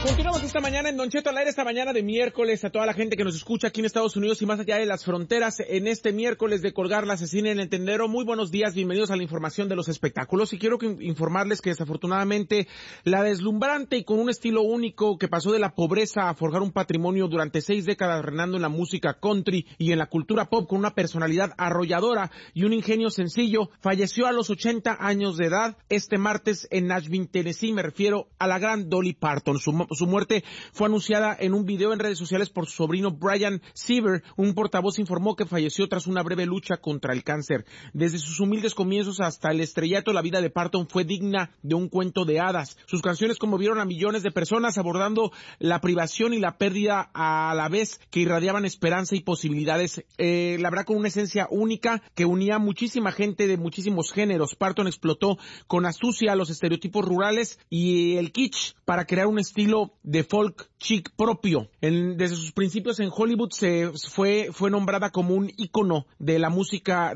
Continuamos esta mañana en Don Cheto al aire, esta mañana de miércoles, a toda la gente que nos escucha aquí en Estados Unidos y más allá de las fronteras, en este miércoles de colgar la asesina en el tendero. Muy buenos días, bienvenidos a la información de los espectáculos, y quiero informarles que desafortunadamente la deslumbrante y con un estilo único que pasó de la pobreza a forjar un patrimonio durante 6 décadas reinando en la música country y en la cultura pop con una personalidad arrolladora y un ingenio sencillo, falleció a los 80 años de edad este martes en Nashville, Tennessee. Me refiero a la gran Dolly Parton. Su muerte fue anunciada en un video en redes sociales por su sobrino Brian Siever. Un portavoz informó que falleció tras una breve lucha contra el cáncer. Desde sus humildes comienzos hasta el estrellato, la vida de Parton fue digna de un cuento de hadas. Sus canciones conmovieron a millones de personas, abordando la privación y la pérdida a la vez que irradiaban esperanza y posibilidades. La verdad, con una esencia única que unía a muchísima gente de muchísimos géneros. Parton explotó con astucia los estereotipos rurales y el kitsch para crear un estilo de folk chic propio. Desde sus principios en Hollywood fue nombrada como un ícono de la música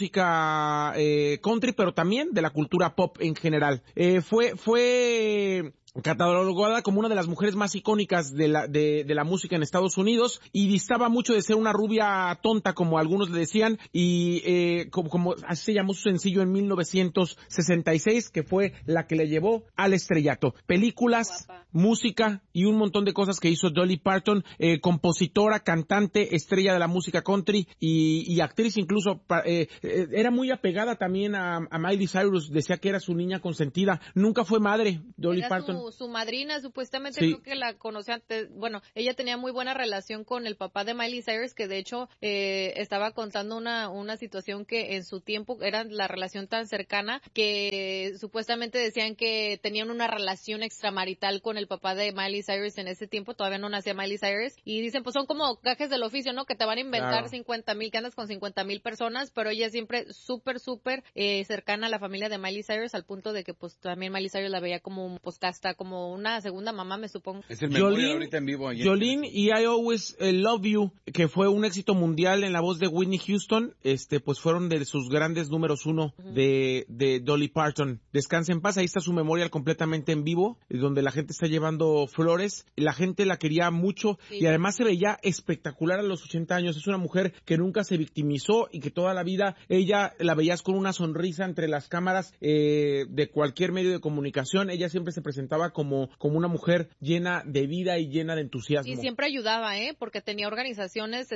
country, pero también de la cultura pop en general. Fue catalogada como una de las mujeres más icónicas de la música en Estados Unidos, y distaba mucho de ser una rubia tonta, como algunos le decían, y como así se llamó su sencillo en 1966, que fue la que le llevó al estrellato. Películas, música y un montón de cosas que hizo Dolly Parton, compositora, cantante, estrella de la música country y actriz incluso. Era muy apegada también a Miley Cyrus, decía que era su niña consentida. Nunca fue madre, Dolly Parton. Su madrina, supuestamente, sí. Creo que la conocía antes. Bueno, ella tenía muy buena relación con el papá de Miley Cyrus, que de hecho estaba contando una situación que en su tiempo era la relación tan cercana que supuestamente decían que tenían una relación extramarital con el papá de Miley Cyrus en ese tiempo. Todavía no nacía Miley Cyrus, y dicen, pues son como gajes del oficio, ¿no? Que te van a inventar 50,000, que andas con 50,000 personas, pero ella siempre súper cercana a la familia de Miley Cyrus, al punto de que pues también Miley Cyrus la veía como un hasta como una segunda mamá, me supongo. Es el Memorial ahorita en vivo. Jolene y I Always Love You, que fue un éxito mundial en la voz de Whitney Houston, pues fueron de sus grandes números uno de Dolly Parton. Descansa en paz, ahí está su memorial completamente en vivo, donde la gente está llevando flores. La gente la quería mucho, sí. Y además se veía espectacular a los 80 años. Es una mujer que nunca se victimizó y que toda la vida ella la veías con una sonrisa entre las cámaras de cualquier medio de comunicación. Ella siempre se presentaba como una mujer llena de vida y llena de entusiasmo. Y siempre ayudaba, porque tenía organizaciones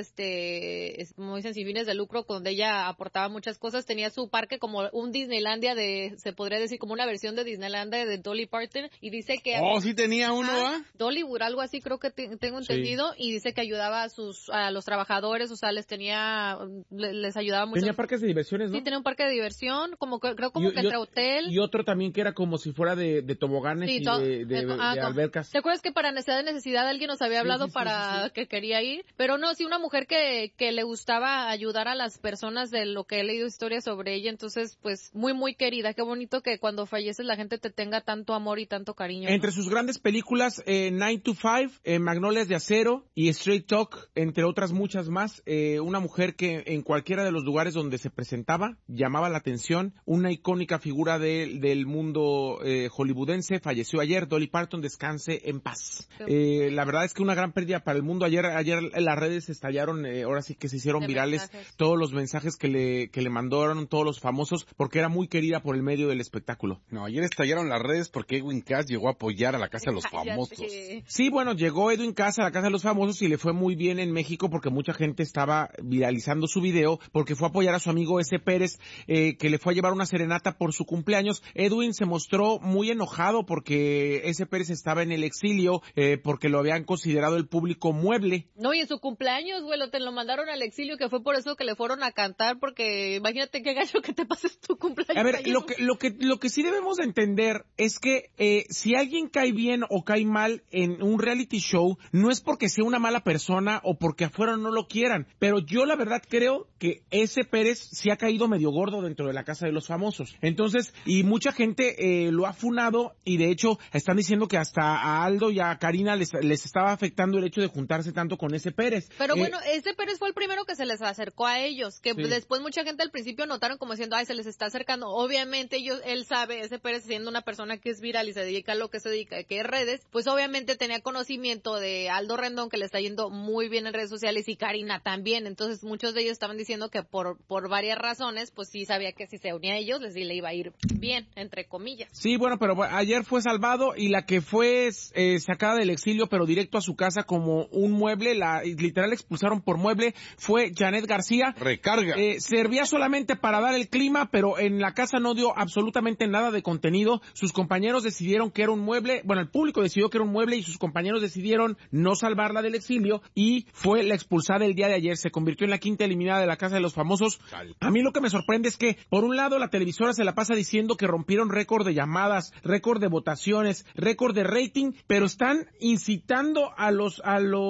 muy sin fines de lucro, donde ella aportaba muchas cosas. Tenía su parque como un Disneylandia se podría decir como una versión de Disneylandia de Dolly Parton, y dice que sí tenía uno, ¿ah? Dollywood, algo así creo que tengo entendido, sí. Y dice que ayudaba a los trabajadores, o sea, les ayudaba mucho. Tenía parques de diversiones, ¿no? Sí, tenía un parque de diversión, creo que entre hotel. Y otro también que era como si fuera de toboganes, sí, y de albercas. ¿Te acuerdas que para necesidad alguien nos había hablado que quería ir? Pero no, sí, una mujer que le gustaba ayudar a las personas, de lo que he leído historias sobre ella. Entonces, pues, muy, muy querida. Qué bonito que cuando falleces la gente te tenga tanto amor y tanto cariño, ¿no? Entre sus grandes películas, 9 to 5, Magnolias de Acero y Straight Talk, entre otras muchas más, una mujer que en cualquiera de los lugares donde se presentaba llamaba la atención, una icónica figura del mundo hollywoodense. Falleció ayer. Dolly Parton, descanse en paz. La verdad es que una gran pérdida para el mundo. Ayer las redes estallaron, ahora sí que se hicieron virales todos los mensajes que le mandaron todos los famosos, porque era muy querida por el medio del espectáculo. No, ayer estallaron las redes porque Edwin Cass llegó a apoyar a la Casa de los Famosos. Sí, bueno, llegó Edwin Cass a la Casa de los Famosos y le fue muy bien en México, porque mucha gente estaba viralizando su video, porque fue a apoyar a su amigo S. Pérez, que le fue a llevar una serenata por su cumpleaños. Edwin se mostró muy enojado porque S. Pérez estaba en el exilio, porque lo habían considerado el público mueble. No, y en su cumpleaños, güey, te lo mandaron al exilio, que fue por eso que le fueron a cantar, porque imagínate qué gallo que te pases tu cumpleaños. A ver, lo que sí debemos de entender es que si alguien cae bien o cae mal en un reality show, no es porque sea una mala persona o porque afuera no lo quieran, pero yo la verdad creo que S. Pérez sí ha caído medio gordo dentro de la Casa de los Famosos. Entonces, y mucha gente lo ha funado, y de hecho están diciendo que hasta a Aldo y a Karina les estaba afectando el hecho de juntarse tanto con ese Pérez. Pero bueno, ese Pérez fue el primero que se les acercó a ellos, que después mucha gente al principio notaron como diciendo, ay, se les está acercando. Obviamente él sabe, ese Pérez siendo una persona que es viral y se dedica a lo que se dedica, que es redes, pues obviamente tenía conocimiento de Aldo Rendón, que le está yendo muy bien en redes sociales, y Karina también. Entonces muchos de ellos estaban diciendo que por varias razones, pues sí sabía que si se unía a ellos, le iba a ir bien, entre comillas. Sí, bueno, pero ayer fue salvado, y la que fue sacada del exilio, pero directo a su casa como un mueble, literal expulsaron por mueble, fue Janet García. Recarga. Servía solamente para dar el clima, pero en la casa no dio absolutamente nada de contenido. Sus compañeros decidieron que era un mueble, bueno, el público decidió que era un mueble y sus compañeros decidieron no salvarla del exilio, y fue la expulsada el día de ayer. Se convirtió en la quinta eliminada de la Casa de los Famosos. A mí lo que me sorprende es que, por un lado, la televisora se la pasa diciendo que rompieron récord de llamadas, récord de votaciones, récord de rating, pero están incitando a los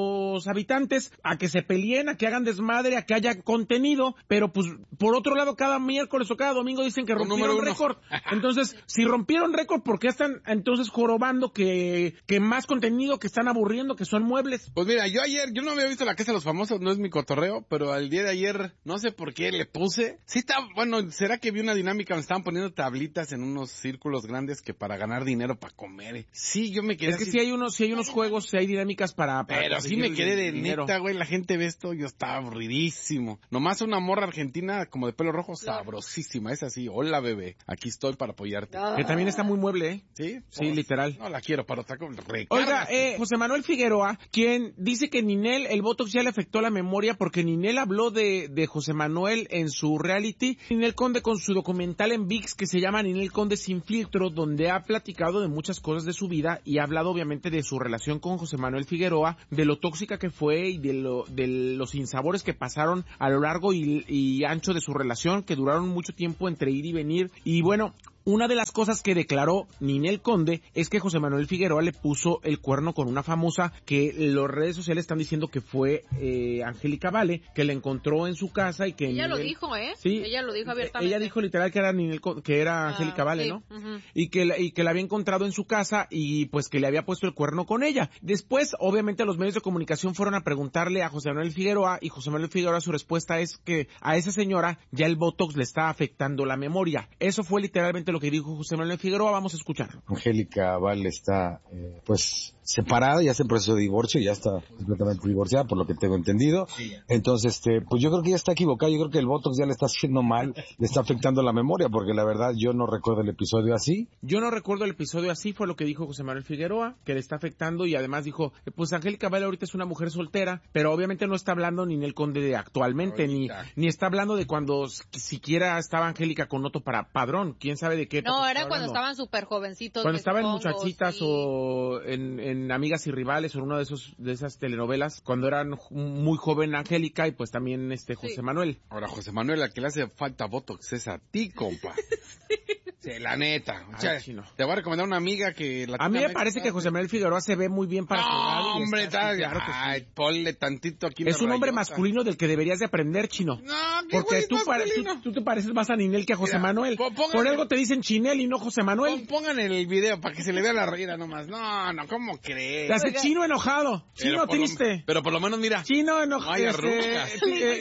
habitantes a que se peleen, a que hagan desmadre, a que haya contenido, pero pues por otro lado cada miércoles o cada domingo dicen que rompieron récord. Entonces, si rompieron récord, ¿por qué están entonces jorobando que más contenido, que están aburriendo, que son muebles? Pues mira, yo no había visto la Casa de los Famosos, no es mi cotorreo, pero al día de ayer, no sé por qué le puse. Sí está, bueno, ¿será que vi una dinámica? Me estaban poniendo tablitas en unos círculos grandes que para ganar dinero para comer. Sí, yo me quedé. Es que si hay unos juegos, si hay dinámicas para pero sí me quedé de dinero. Neta, güey, la gente ve esto, yo estaba aburridísimo. Nomás una morra argentina como de pelo rojo, sabrosísima, es así. Hola, bebé, aquí estoy para apoyarte. Que también está muy mueble, ¿eh? ¿Sí? Sí, literal. No la quiero para otra cosa. Oiga, José Manuel Figueroa, quien dice que Ninel, el Botox ya le afectó la memoria, porque Ninel habló de José Manuel en su reality. Ninel Conde con su documental en ViX que se llama Ninel Conde Sin Filtro, donde ha platicado de muchas cosas de su vida y ha hablado obviamente de su relación con José Manuel Figueroa, de lo tóxica que fue y de los sinsabores que pasaron a lo largo y ancho de su relación, que duraron mucho tiempo entre ir y venir. Y bueno, una de las cosas que declaró Ninel Conde es que José Manuel Figueroa le puso el cuerno con una famosa que las redes sociales están diciendo que fue Angélica Vale, que la encontró en su casa y que ella lo dijo, sí, ella lo dijo abiertamente. Ella dijo literal que era que era Angélica Vale, sí, ¿no? Uh-huh. Y que la había encontrado en su casa y pues que le había puesto el cuerno con ella. Después, obviamente, los medios de comunicación fueron a preguntarle a José Manuel Figueroa, y José Manuel Figueroa, su respuesta es que a esa señora ya el Botox le está afectando la memoria. Eso fue literalmente lo que dijo José Manuel Figueroa. Vamos a escucharlo. Angélica Vale está pues separada, ya está en proceso de divorcio, ya está completamente divorciada por lo que tengo entendido. Sí. Entonces, pues yo creo que ella está equivocada, yo creo que el Botox ya le está haciendo mal, le está afectando la memoria, porque la verdad yo no recuerdo el episodio así. Yo no recuerdo el episodio así, fue lo que dijo José Manuel Figueroa, que le está afectando, y además dijo, pues Angélica Vale ahorita es una mujer soltera, pero obviamente no está hablando ni Ninel Conde de actualmente, ni está hablando de cuando siquiera estaba Angélica con Otto para Padrón, quién sabe de qué. No, era cuando estaban súper jovencitos. Cuando estaban en Muchachitas, sí, o en Amigas y Rivales, o en una de esas telenovelas, cuando eran muy joven Angélica y pues también José sí. Manuel. Ahora, José Manuel, a que le hace falta Botox es a ti, compa. Sí, la neta. O sea, te voy a recomendar una amiga que... A mí me parece que José Manuel Figueroa se ve muy bien para jugar. No, hombre, ay, ponle tantito aquí. Es un hombre masculino del que deberías de aprender, Chino. No, porque tú te pareces más a Ninel que a José Manuel. Por algo te dicen Chinel y no José Manuel. Pongan el video para que se le vea la reída nomás. No, ¿cómo crees? Te hace Chino enojado, Chino triste. Pero por lo menos, mira. Chino enojado. Ay, arrugas.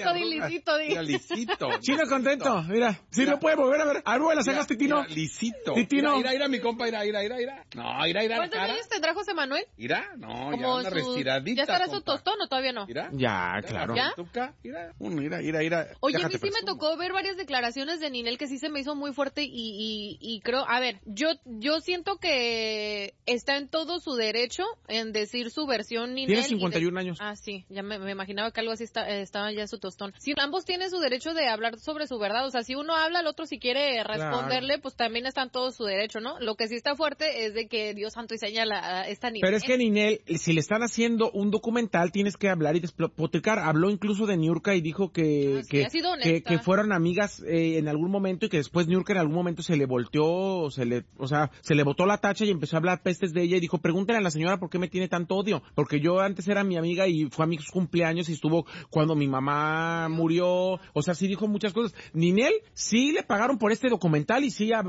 Lisito. Chino contento, mira. Sí, no puede volver a ver. Arruga las cejas, Titino. Lisito. Titino. Mira, mi compa, mira. No, mira. ¿Cuántos años tendrá José Manuel? Mira, no, ya una restiradita. ¿Ya estará su tostón o todavía no? Mira. Ya, claro. ¿Ya? Mira. Oye, a mí sí me tocó ver varias declaraciones de Ninel que sí se me hizo muy fuerte y creo, a ver, yo siento que está en todo su derecho en decir su versión Ninel. Tiene 51 años. Ah, sí, ya me imaginaba que algo así estaba ya en su tostón. Si ambos tienen su derecho de hablar sobre su verdad, o sea, si uno habla, el otro si quiere responderle, claro, pues también está en todo su derecho, ¿no? Lo que sí está fuerte es de que Dios santo y señala a esta Ninel. Pero es que Ninel, si le están haciendo un documental, tienes que hablar y despotricar. Habló incluso de Niurka y dijo que fueron amigas en algún momento, y que después Niurka en algún momento se le volteó, se le botó la tacha y empezó a hablar pestes de ella y dijo, pregúntale a la señora por qué me tiene tanto odio, porque yo antes era mi amiga y fue a mis cumpleaños y estuvo cuando mi mamá murió, o sea, sí dijo muchas cosas. Ninel sí le pagaron por este documental y sí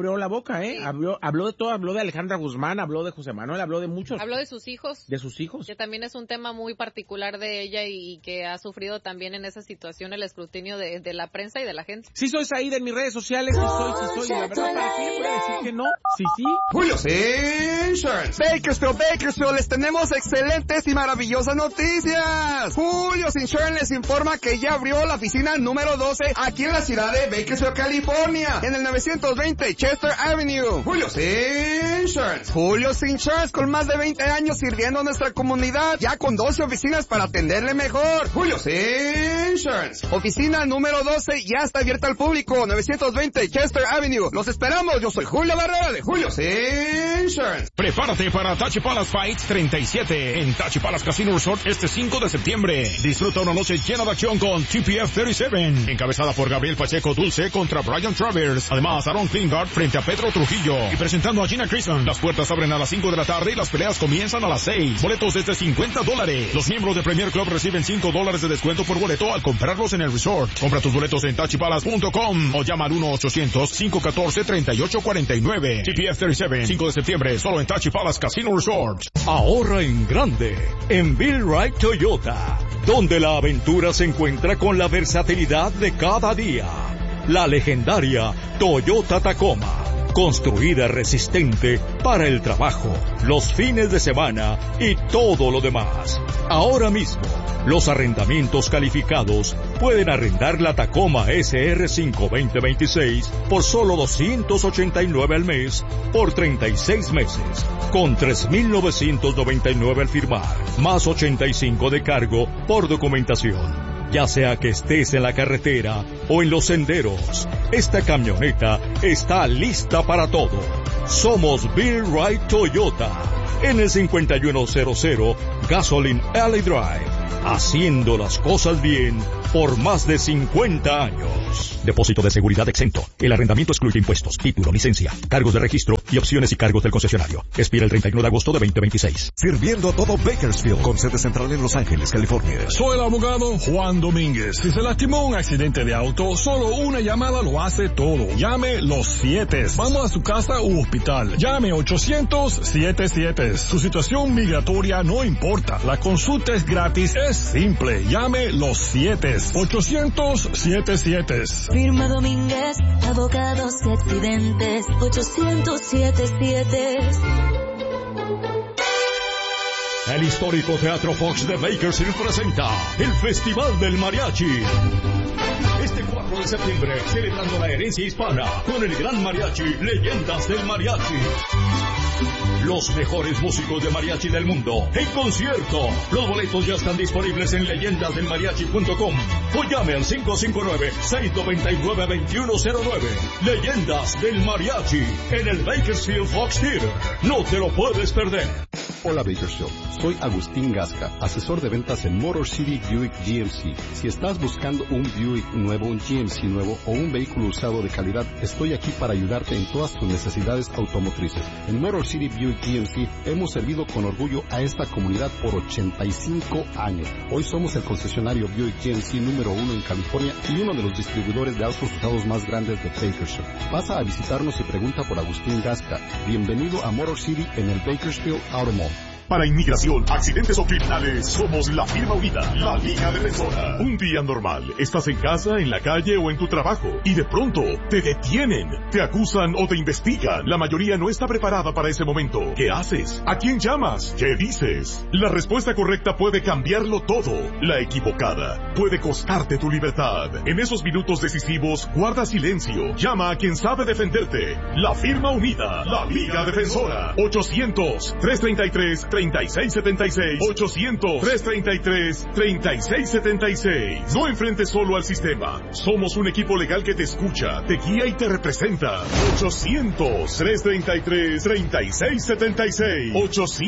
abrió la boca, habló de todo, habló de Alejandra Guzmán, habló de José Manuel, habló de muchos. Habló de sus hijos. De sus hijos. Que también es un tema muy particular de ella y que ha sufrido también en esa situación el escrutinio de la prensa y de la gente. Sí soy Saída en mis redes sociales, sí soy, la verdad, ¿para qué voy a decir que no? Sí. Julio's Insurance. Bakersfield, les tenemos excelentes y maravillosas noticias. Julio's Insurance les informa que ya abrió la oficina número 12 aquí en la ciudad de Bakersfield, California, en el 920 Chester Avenue. Julio's Insurance. Julio's Insurance, con más de 20 años sirviendo a nuestra comunidad, ya con 12 oficinas para atenderle mejor. Julio's Insurance. Oficina número 12 ya está abierta al público, 920 Chester Avenue. Los esperamos, yo soy Julio Barrera de Julio's Insurance. Prepárate para Tachi Palace Fights 37 en Tachi Palace Casino Resort este 5 de septiembre. Disfruta una noche llena de acción con TPF 37, encabezada por Gabriel Pacheco Dulce contra Brian Travers. Además, Aaron Klingard frente a Pedro Trujillo. Y presentando a Gina Grayson. Las puertas abren a las 5 de la tarde y las peleas comienzan a las 6. Boletos desde $50. Los miembros de Premier Club reciben $5 de descuento por boleto al comprarlos en el resort. Compra tus boletos en tachipalace.com o llama al 1-800-514-3849. TPF 37, 5 de septiembre, solo en Tachi Palace Casino Resort. Ahorra en grande en Bill Wright Toyota, donde la aventura se encuentra con la versatilidad de cada día. La legendaria Toyota Tacoma, construida resistente para el trabajo, los fines de semana y todo lo demás. Ahora mismo, los arrendamientos calificados pueden arrendar la Tacoma SR5 2026 por solo $289 al mes por 36 meses, con $3,999 al firmar, más $85 de cargo por documentación. Ya sea que estés en la carretera o en los senderos, esta camioneta está lista para todo. Somos Bill Wright Toyota, en el 5100 Gasoline Alley Drive, haciendo las cosas bien por más de 50 años. Depósito de seguridad exento. El arrendamiento excluye impuestos, título, licencia, cargos de registro y opciones y cargos del concesionario. Expira el 31 de agosto de 2026. Sirviendo a todo Bakersfield, con sede central en Los Ángeles, California. Soy el abogado Juan Domínguez. Si se lastimó un accidente de auto, solo una llamada lo hace todo. Llame Los 7. Vamos a su casa u hospital. Llame 800-77. Su situación migratoria no importa. La consulta es gratis, es simple. Llame Los 7. 800-77. Firma Domínguez, abogados de accidentes, 800-77. El histórico Teatro Fox de Bakersfield presenta el Festival del Mariachi. Este 4 de septiembre, celebrando la herencia hispana con el gran mariachi Leyendas del Mariachi. Los mejores músicos de mariachi del mundo en concierto. Los boletos ya están disponibles en leyendasdelmariachi.com o llame al 559-699-2109. Leyendas del Mariachi en el Bakersfield Fox Theater. No te lo puedes perder. Hola Bakersfield, soy Agustín Gasca, asesor de ventas en Motor City Buick GMC. Si estás buscando un Buick nuevo, un GMC nuevo o un vehículo usado de calidad, estoy aquí para ayudarte en todas tus necesidades automotrices. En Motor City Buick GMC hemos servido con orgullo a esta comunidad por 85 años. Hoy somos el concesionario Buick GMC número 1 en California y uno de los distribuidores de autos usados más grandes de Bakersfield. Pasa a visitarnos y pregunta por Agustín Gasca. Bienvenido a Motor City en el Bakersfield Auto Mall. Para inmigración, accidentes o criminales, somos la firma unida, la Liga Defensora. Un día normal, estás en casa, en la calle o en tu trabajo, y de pronto te detienen, te acusan o te investigan. La mayoría no está preparada para ese momento. ¿Qué haces? ¿A quién llamas? ¿Qué dices? La respuesta correcta puede cambiarlo todo. La equivocada puede costarte tu libertad. En esos minutos decisivos, guarda silencio. Llama a quien sabe defenderte. La firma unida, la Liga Defensora. 800-333-3676. 800-333-3676. No enfrentes solo al sistema. Somos un equipo legal que te escucha, te guía y te representa. 800-333-3676.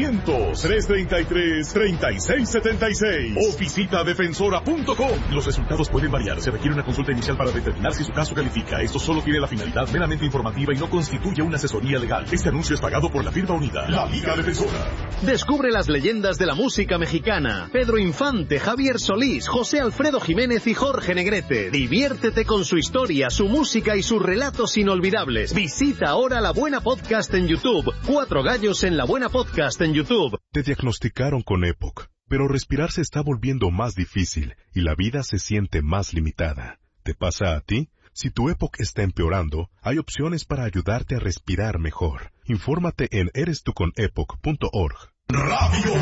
800-333-3676. O visita defensora.com. Los resultados pueden variar. Se requiere una consulta inicial para determinar si su caso califica. Esto solo tiene la finalidad meramente informativa y no constituye una asesoría legal. Este anuncio es pagado por la firma unida, la Liga Defensora. Descubre las leyendas de la música mexicana. Pedro Infante, Javier Solís, José Alfredo Jiménez y Jorge Negrete. Diviértete con su historia, su música y sus relatos inolvidables. Visita ahora La Buena Podcast en YouTube. 4 gallos en La Buena Podcast en YouTube. Te diagnosticaron con EPOC, pero respirar se está volviendo más difícil y la vida se siente más limitada. ¿Te pasa a ti? Si tu EPOC está empeorando, hay opciones para ayudarte a respirar mejor. Infórmate en erestuconepoc.org. Radio